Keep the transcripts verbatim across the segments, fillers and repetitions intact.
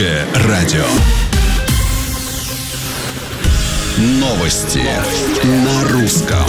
Радио. Новости на русском.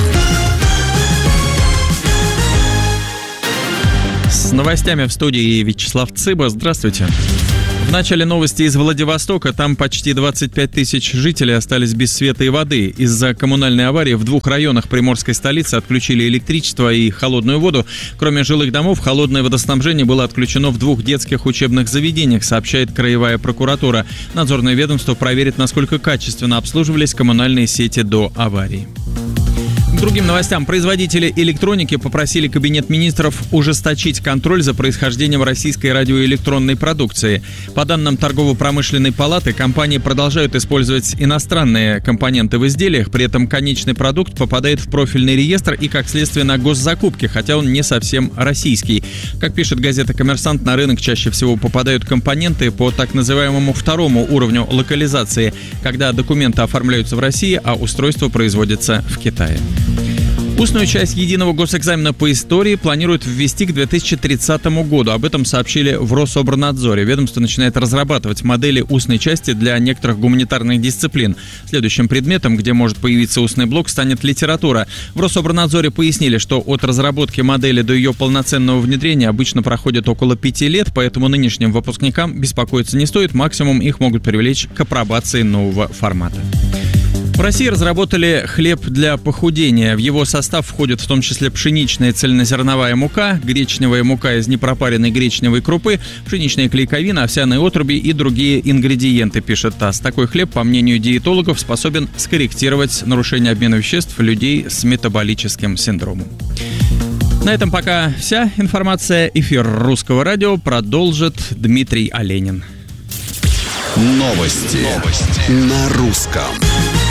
С новостями в студии Вячеслав Цыба. Здравствуйте. В начале новости из Владивостока. Там почти двадцать пять тысяч жителей остались без света и воды. Из-за коммунальной аварии в двух районах приморской столицы отключили электричество и холодную воду. Кроме жилых домов, холодное водоснабжение было отключено в двух детских учебных заведениях, сообщает Краевая прокуратура. Надзорное ведомство проверит, насколько качественно обслуживались коммунальные сети до аварии. К другим новостям. Производители электроники попросили Кабинет министров ужесточить контроль за происхождением российской радиоэлектронной продукции. По данным Торгово-промышленной палаты, компании продолжают использовать иностранные компоненты в изделиях, при этом конечный продукт попадает в профильный реестр и, как следствие, на госзакупки, хотя он не совсем российский. Как пишет газета «Коммерсант», на рынок чаще всего попадают компоненты по так называемому второму уровню локализации, когда документы оформляются в России, а устройство производится в Китае. Устную часть единого госэкзамена по истории планируют ввести к две тысячи тридцатому году. Об этом сообщили в Рособорнадзоре. Ведомство начинает разрабатывать модели устной части для некоторых гуманитарных дисциплин. Следующим предметом, где может появиться устный блок, станет литература. В Рособорнадзоре пояснили, что от разработки модели до ее полноценного внедрения обычно проходит около пяти лет, поэтому нынешним выпускникам беспокоиться не стоит. Максимум их могут привлечь к апробации нового формата. В России разработали хлеб для похудения. В его состав входят в том числе пшеничная цельнозерновая мука, гречневая мука из непропаренной гречневой крупы, пшеничная клейковина, овсяные отруби и другие ингредиенты, пишет ТАСС. Такой хлеб, по мнению диетологов, способен скорректировать нарушение обмена веществ людей с метаболическим синдромом. На этом пока вся информация. Эфир Русского радио продолжит Дмитрий Оленин. Новости, Новости. На русском.